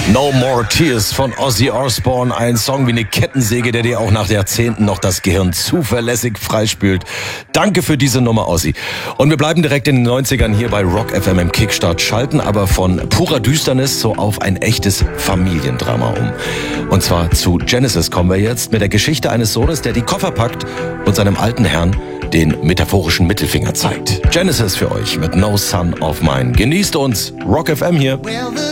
No More Tears von Ozzy Osbourne. Ein Song wie eine Kettensäge, der dir auch nach Jahrzehnten noch das Gehirn zuverlässig freispült. Danke für diese Nummer, Ozzy. Und wir bleiben direkt in den 90ern hier bei Rock FM im Kickstart, schalten aber von purer Düsternis so auf ein echtes Familiendrama um. Und zwar zu Genesis kommen wir jetzt mit der Geschichte eines Sohnes, der die Koffer packt und seinem alten Herrn den metaphorischen Mittelfinger zeigt. Genesis für euch mit No Son of Mine. Genießt uns. Rock FM hier.